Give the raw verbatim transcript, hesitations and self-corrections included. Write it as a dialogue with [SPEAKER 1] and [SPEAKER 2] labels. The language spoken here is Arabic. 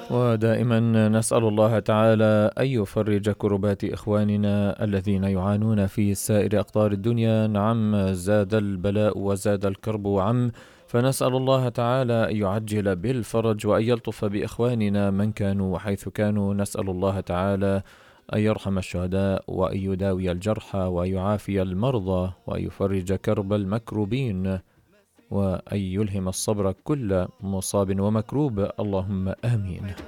[SPEAKER 1] ودائما نسأل الله تعالى أن يفرج كربات إخواننا الذين يعانون في سائر أقطار الدنيا. نعم، زاد البلاء وزاد الكرب وعم، فنسأل الله تعالى أن يعجل بالفرج وأن يلطف بإخواننا من كانوا وحيث كانوا. نسأل الله تعالى أن يرحم الشهداء وأن يداوي الجرحى وأن يعافي المرضى وأن يفرج كرب المكروبين وأن يلهم الصبر كل مصاب ومكروب، اللهم آمين.